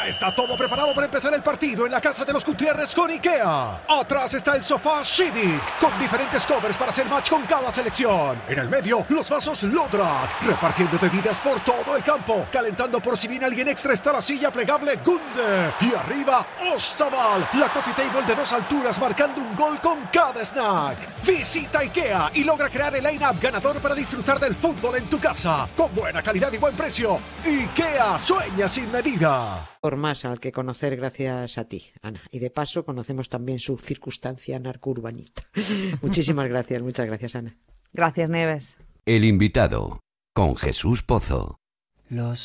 Ya está todo preparado para empezar el partido en la casa de los Gutiérrez con IKEA. Atrás está el sofá Civic, con diferentes covers para hacer match con cada selección. En el medio, los vasos Lodrat, repartiendo bebidas por todo el campo. Calentando por si viene alguien extra está la silla plegable Gunde. Y arriba, Ostaval, la coffee table de 2 alturas marcando un gol con cada snack. Visita IKEA y logra crear el line-up ganador para disfrutar del fútbol en tu casa. Con buena calidad y buen precio. IKEA, sueña sin medida. Por más al que conocer gracias a ti, Ana. Y de paso conocemos también su circunstancia narcourbanita. Muchísimas gracias, muchas gracias, Ana. Gracias, Nieves. El invitado, con Jesús Pozo. Los